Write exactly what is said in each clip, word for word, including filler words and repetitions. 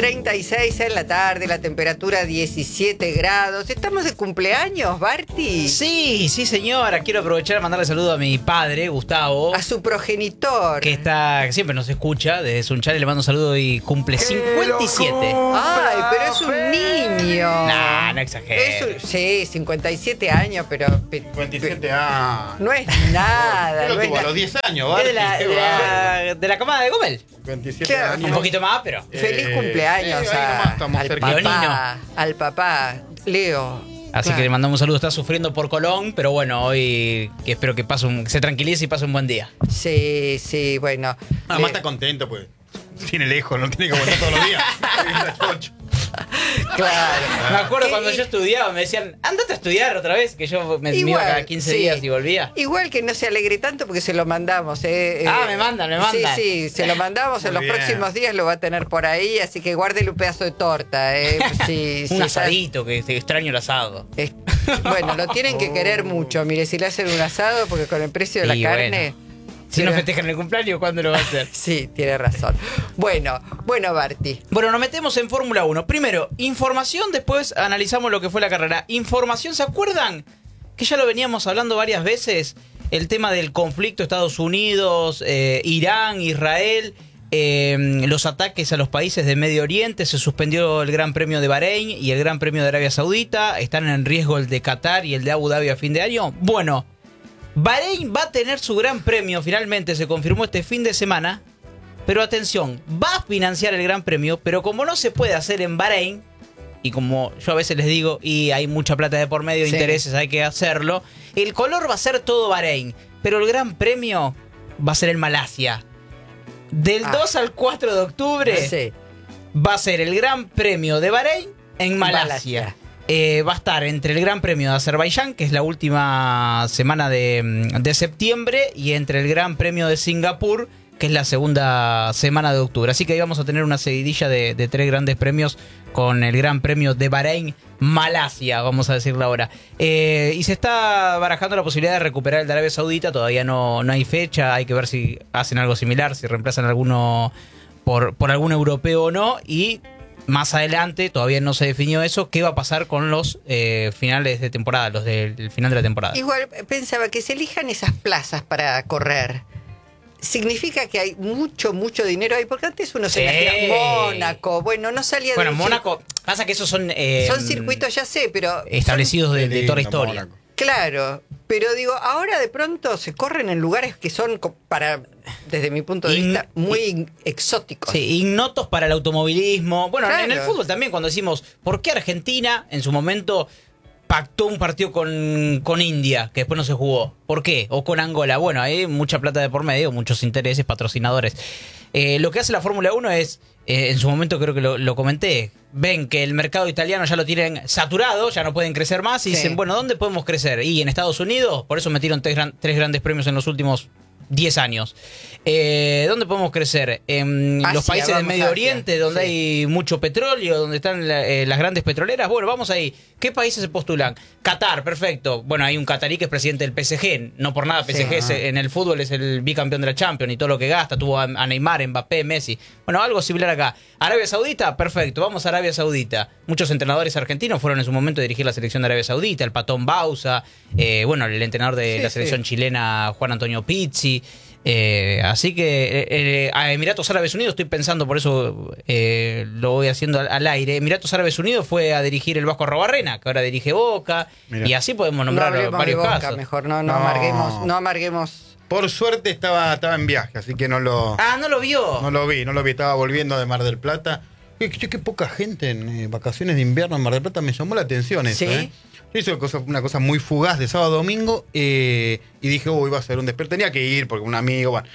treinta y seis en la tarde, la temperatura diecisiete grados. ¿Estamos de cumpleaños, Barty? Sí, sí, señora. Quiero aprovechar a mandarle saludo a mi padre, Gustavo. A su progenitor. Que está, que siempre nos escucha desde Sunchales. Le mando un saludo y cumple cincuenta y siete. Ay, pero es un niño. Nah, no exageres. Es un, sí, cincuenta y siete años, pero... cincuenta y siete años. No es nada. Pero no es tuvo a na- los diez años, Es ¿vale? de la, de, la, de la camada de Gómez. veintisiete Claro, años. Un poquito más, pero... Feliz Eh, cumpleaños sí, ahí a- nomás estamos al, cerca. papá, Leonino. al papá, Leo. Así Claro. que le mandamos un saludo. Está sufriendo por Colón, pero bueno, hoy que espero que pase un, que se tranquilice y pase un buen día. Sí, sí, bueno. Además Le- está contento, pues. Tiene lejos, no tiene que aguantar todos los días. Claro. Me acuerdo ¿Qué? cuando yo estudiaba, me decían, andate a estudiar otra vez, que yo me, me iba Igual, cada quince sí. días y volvía. Igual que no se alegre tanto porque se lo mandamos. Eh, Ah, eh, me mandan, me mandan. Sí, sí, se lo mandamos. En Muy los bien. próximos días lo va a tener por ahí, así que guárdele un pedazo de torta. Eh. Sí, Un sí, asadito, que te extraño el asado. ya- es- bueno, lo tienen que querer mucho. Mire, si le hacen un asado, porque con el precio de la Y carne... Si no será- festejan el cumpleaños, ¿cuándo lo va a hacer? Sí, tiene razón. Bueno, bueno, Barty. Bueno, nos metemos en Fórmula uno. Primero, información, después analizamos lo que fue la carrera. Información, ¿se acuerdan? Que ya lo veníamos hablando varias veces. El tema del conflicto Estados Unidos, eh, Irán, Israel, eh, los ataques a los países de Medio Oriente. Se suspendió el Gran Premio de Bahrein y el Gran Premio de Arabia Saudita. Están en riesgo el de Qatar y el de Abu Dhabi a fin de año. Bueno, Bahrein va a tener su Gran Premio, finalmente se confirmó este fin de semana. Pero atención, va a financiar el Gran Premio, pero como no se puede hacer en Bahrein, y como yo a veces les digo, y hay mucha plata de por medio, Sí. intereses, hay que hacerlo, el color va a ser todo Bahrein, pero el Gran Premio va a ser en Malasia. Del Ah. dos al cuatro de octubre Sí. va a ser el Gran Premio de Bahrein en Malasia. Malasia. Eh, va a estar entre el Gran Premio de Azerbaiyán, que es la última semana de, de septiembre, y entre el Gran Premio de Singapur, que es la segunda semana de octubre. Así que ahí vamos a tener una seguidilla de, de tres grandes premios con el Gran Premio de Bahrein, Malasia, vamos a decirlo ahora. Eh, y se está barajando la posibilidad de recuperar el de Arabia Saudita. Todavía no, no hay fecha, hay que ver si hacen algo similar, si reemplazan alguno por, por algún europeo o no. Y más adelante, todavía no se definió eso, qué va a pasar con los eh, finales de temporada, los del final de la temporada. Igual pensaba que se elijan esas plazas para correr. Significa que hay mucho, mucho dinero ahí, porque antes uno se Sí. imagina Mónaco, bueno, no salía de Bueno, un Mónaco, pasa que esos son... cir- eh, son circuitos, ya sé, pero... establecidos de, Qué de lindo, toda la historia. Mónaco. Claro, pero digo, ahora de pronto se corren en lugares que son, co- para, desde mi punto de In- vista, muy exóticos. Sí, ignotos para el automovilismo. Bueno, Claro. en el fútbol también, cuando decimos, ¿por qué Argentina en su momento pactó un partido con, con India, que después no se jugó? ¿Por qué? O con Angola. Bueno, hay mucha plata de por medio, muchos intereses, patrocinadores. Eh, lo que hace la Fórmula uno es, eh, en su momento creo que lo, lo comenté, ven que el mercado italiano ya lo tienen saturado, ya no pueden crecer más, y Sí. dicen, bueno, ¿dónde podemos crecer? Y en Estados Unidos, por eso metieron tres, gran- tres grandes premios en los últimos diez años. Eh, ¿Dónde podemos crecer? En Asia, los países del vamos Medio hacia, Oriente, donde sí. hay mucho petróleo, donde están la- eh, las grandes petroleras. Bueno, vamos ahí. ¿Qué países se postulan? Qatar, perfecto. Bueno, hay un catarí que es presidente del P S G. No por nada, P S G Sí. es- en el fútbol es el bicampeón de la Champions y todo lo que gasta. Tuvo a, a Neymar, Mbappé, Messi. Bueno, algo similar acá. Arabia Saudita, perfecto. Vamos a Arabia Saudita. Muchos entrenadores argentinos fueron en su momento a dirigir la selección de Arabia Saudita. El Patón Bausa, eh, bueno, el entrenador de Sí, la sí. selección chilena, Juan Antonio Pizzi. Eh, así que eh, eh, a Emiratos Árabes Unidos estoy pensando, por eso eh, lo voy haciendo al, al aire. Emiratos Árabes Unidos fue a dirigir el Vasco Arrobarrena, que ahora dirige Boca. Mirá. Y así podemos No nombrar hablemos de varios Boca, casos. mejor, no, no, No. amarguemos, no amarguemos. Por suerte estaba, estaba en viaje, así que no lo, Ah, ¿no lo vio? no lo vi, no lo vi. Estaba volviendo de Mar del Plata. Qué, qué- qué poca gente en eh, vacaciones de invierno en Mar del Plata, me llamó la atención eso. ¿Sí? ¿eh? Yo hice una cosa, una cosa muy fugaz de sábado a domingo eh, y dije, uy, iba a ser un despertar. Tenía que ir porque un amigo, bueno.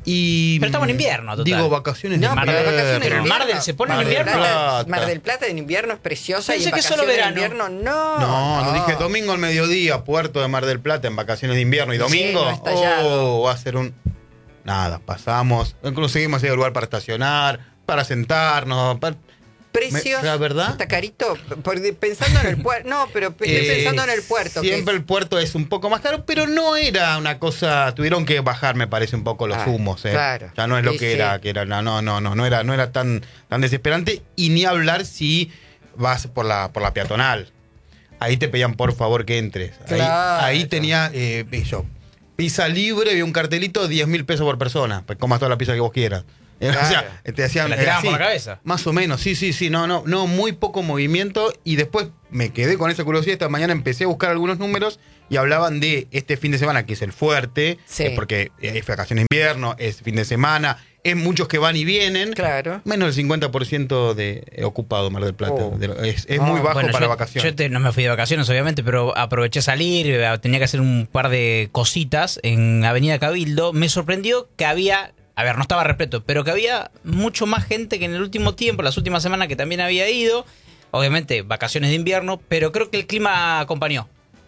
Y, Pero estamos en invierno, total. Digo, vacaciones No, de Mar pero del- las vacaciones pero de el Mar invierno- del se pone en Mar del invierno. Plata- Plata. Mar del Plata en invierno es preciosa. Pensé y en que solo vacaciones de verano. invierno no. No, no, dije domingo al mediodía, puerto de Mar del Plata en vacaciones de invierno. Y Sí, domingo, no estallado. oh, va a ser un... Nada, pasamos, conseguimos ir al lugar para estacionar, para sentarnos. para- precios, Me- la verdad, está carito, por- pensando en el puerto, no, pero estoy Eh, pensando en el puerto. que Siempre es- el puerto es un poco más caro, pero no era una cosa. Tuvieron que bajar, me parece, un poco los Ah, humos. ¿eh? claro. Ya no es lo Sí, que sí. era, que era. No, no, no, no, no era, no era tan, tan desesperante. Y ni hablar si vas por la, por la peatonal. Ahí te pedían por favor que entres. Ahí, Claro. ahí tenía eh, yo, pizza libre, vi un cartelito, diez mil pesos por persona. Pues comas toda la pizza que vos quieras. Eh, Claro. O sea, te hacían. Te la era tiraban así. por la cabeza. Más o menos, sí, sí, sí, no, no, no, muy poco movimiento y después me quedé con esa curiosidad. Esta mañana empecé a buscar algunos números y hablaban de este fin de semana, que es el fuerte, Sí. eh, porque es vacaciones de invierno, es fin de semana, es muchos que van y vienen. Claro. Menos del cincuenta por ciento de eh, ocupado Mar del Plata. Oh. De lo- es es Ah, muy bajo Bueno, para yo, vacaciones. yo te- no me fui de vacaciones, obviamente, pero aproveché a salir, eh, tenía que hacer un par de cositas en Avenida Cabildo. Me sorprendió que había, a ver, no estaba repleto, pero que había mucho más gente que en el último tiempo, las últimas semanas que también había ido. Obviamente, vacaciones de invierno, pero creo que el clima acompañó.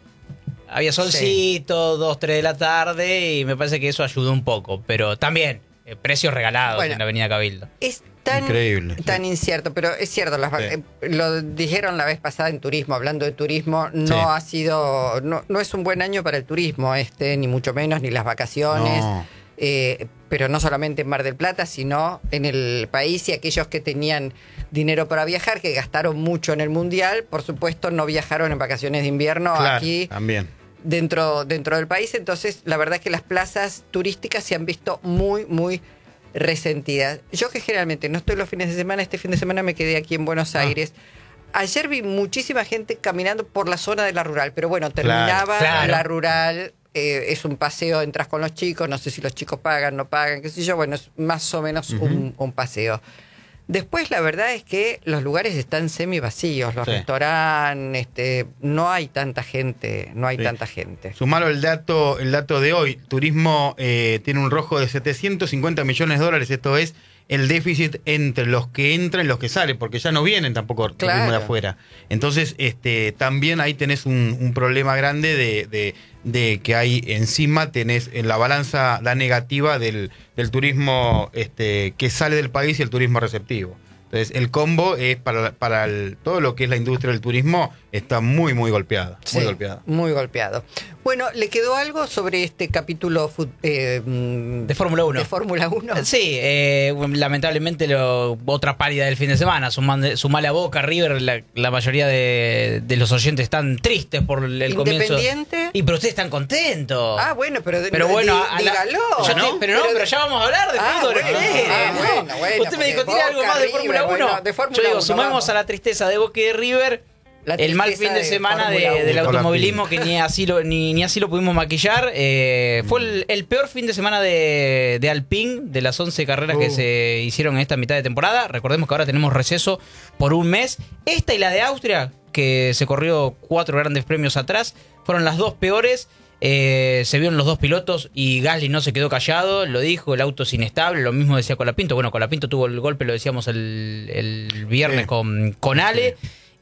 Había solcito, dos, tres de la tarde, y me parece que eso ayudó un poco. Pero también, eh, precios regalados Bueno. en la Avenida Cabildo. Es tan, Increíble, tan sí. incierto, pero es cierto, las vac- Sí. eh, lo dijeron la vez pasada en turismo, hablando de turismo, no Sí. ha sido, no, no es un buen año para el turismo este, ni mucho menos, ni las vacaciones, No. eh, pero no solamente en Mar del Plata, sino en el país, y aquellos que tenían dinero para viajar, que gastaron mucho en el Mundial, por supuesto no viajaron en vacaciones de invierno Claro, aquí también. dentro, dentro del país. Entonces, la verdad es que las plazas turísticas se han visto muy, muy resentidas. Yo que generalmente no estoy los fines de semana, este fin de semana me quedé aquí en Buenos Ah. Aires. Ayer vi muchísima gente caminando por la zona de la rural, pero bueno, terminaba Claro. la rural, eh, es un paseo, entras con los chicos, no sé si los chicos pagan, no pagan, qué sé yo, bueno, es más o menos Ujú. un, un paseo. Después, la verdad es que los lugares están semi vacíos, los Sí. restaurantes, este, no hay tanta gente, no hay Sí. tanta gente. Sumalo el dato, el dato de hoy. Turismo eh, tiene un rojo de setecientos cincuenta millones de dólares. Esto es el déficit entre los que entran y los que salen, porque ya no vienen tampoco turismo Claro. de afuera. Entonces, este, también ahí tenés un, un problema grande de, de- de que hay encima, tenés en la balanza la negativa del, del turismo este, que sale del país y el turismo receptivo. Entonces, el combo es para, para el- todo lo que es la industria del turismo, está muy, muy golpeada. Muy Sí, golpeada. muy golpeado. Bueno, ¿le quedó algo sobre este capítulo fut- eh, mm, De Fórmula uno. De Fórmula uno. Sí, eh, lamentablemente lo- otra pálida del fin de semana. Sumande- Sumale a Boca, River, la, la mayoría de, de los oyentes están tristes por el, el comienzo. Independiente. Y pero ustedes están contentos. Ah, bueno, pero, de- Pero bueno, di- a la- dígalo. yo te- pero no, pero ya vamos a hablar de Ah, fútbol. bueno, espere, ah, ¿no? bueno, bueno, Usted me dijo, porque ¿tiene algo Boca, más de River, Fórmula uno? bueno, de Fórmula Yo digo, uno, sumemos vamos. a la tristeza de Boca y de River. La El mal tristeza fin de de semana de- Fórmula del uno. automovilismo que ni así lo, ni, ni así lo pudimos maquillar. Eh, fue el, el peor fin de semana de, de Alpine, de las once carreras que Uh. se hicieron en esta mitad de temporada. Recordemos que ahora tenemos receso por un mes. Esta y la de Austria, que se corrió cuatro grandes premios atrás, fueron las dos peores. Eh, se vieron los dos pilotos y Gasly no se quedó callado, lo dijo, el auto es inestable, lo mismo decía Colapinto. Bueno, Colapinto tuvo el golpe, lo decíamos el, el viernes Sí. con, con Ale.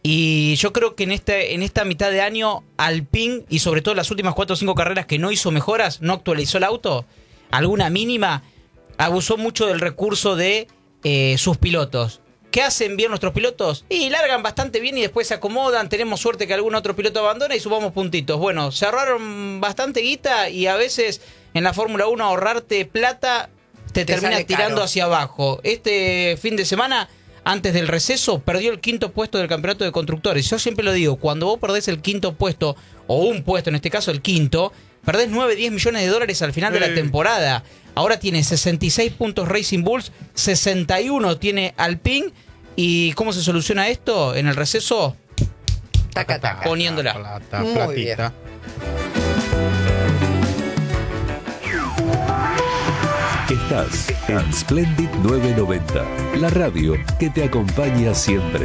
Y yo creo que en este, en esta mitad de año, Alpine, y sobre todo las últimas cuatro o cinco carreras que no hizo mejoras, no actualizó el auto, alguna mínima, abusó mucho del recurso de eh, sus pilotos. ¿Qué hacen bien nuestros pilotos? Y largan bastante bien y después se acomodan. Tenemos suerte que algún otro piloto abandona y subamos puntitos. Bueno, se ahorraron bastante guita y a veces en la Fórmula uno ahorrarte plata te, Te termina sale tirando caro. hacia abajo. Este fin de semana, antes del receso, perdió el quinto puesto del campeonato de constructores. Yo siempre lo digo, cuando vos perdés el quinto puesto, o un puesto, en este caso el quinto, perdés nueve, diez millones de dólares al final de la Sí. temporada. Ahora tiene sesenta y seis puntos Racing Bulls, sesenta y uno tiene Alpine. ¿Y cómo se soluciona esto en el receso? Taca, taca. Poniéndola. Plata, Muy platita. Estás en Splendid novecientos noventa, la radio que te acompaña siempre.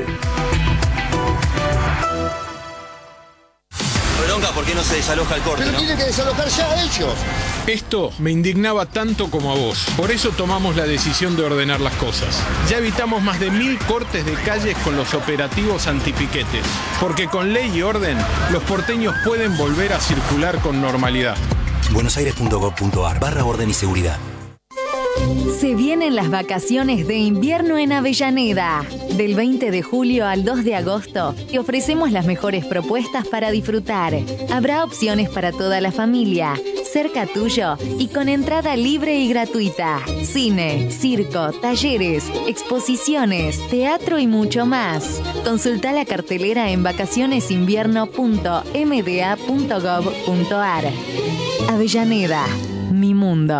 Bronca, ¿por qué no se desaloja el corte, Pero no? tienen que desalojar ya a ellos. Esto me indignaba tanto como a vos. Por eso tomamos la decisión de ordenar las cosas. Ya evitamos más de mil cortes de calles con los operativos antipiquetes. Porque con ley y orden, los porteños pueden volver a circular con normalidad. buenosaires punto gov punto ar barra orden y seguridad. Se vienen las vacaciones de invierno en Avellaneda. Del veinte de julio al dos de agosto te ofrecemos las mejores propuestas para disfrutar. Habrá opciones para toda la familia, cerca tuyo y con entrada libre y gratuita. Cine, circo, talleres, exposiciones, teatro y mucho más. Consulta la cartelera en vacacionesinvierno punto m d a punto gov punto a r. Avellaneda, mi mundo.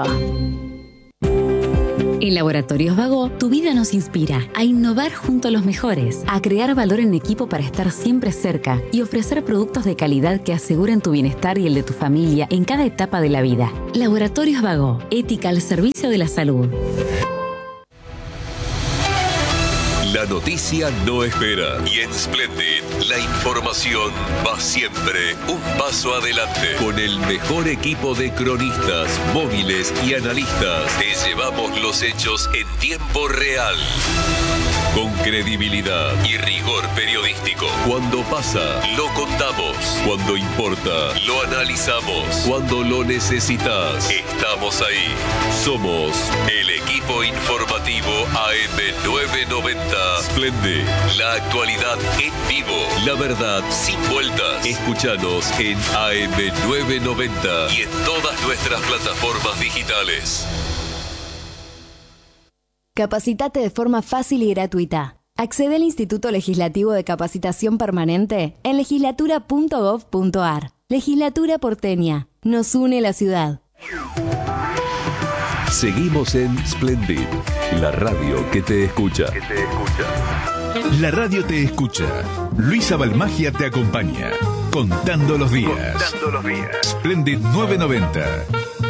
En Laboratorios Vago, tu vida nos inspira a innovar junto a los mejores, a crear valor en equipo para estar siempre cerca y ofrecer productos de calidad que aseguren tu bienestar y el de tu familia en cada etapa de la vida. Laboratorios Vago, ética al servicio de la salud. La noticia no espera y en Splendid la información va siempre un paso adelante. Con el mejor equipo de cronistas, móviles y analistas, te llevamos los hechos en tiempo real. Con credibilidad y rigor periodístico. Cuando pasa, lo contamos. Cuando importa, lo analizamos. Cuando lo necesitas, estamos ahí. Somos el equipo informativo A M novecientos noventa. Splendid, la actualidad en vivo. La verdad sin vueltas. Escúchanos en A M novecientos noventa y en todas nuestras plataformas digitales. Capacitate de forma fácil y gratuita. Accede al Instituto Legislativo de Capacitación Permanente en legislatura punto gov punto a r. Legislatura porteña. Nos une la ciudad. Seguimos en Splendid, la radio que te escucha. Que te escucha. La radio te escucha. Luisa Balmagia te acompaña. Contando los días. Contando los días. Splendid novecientos noventa.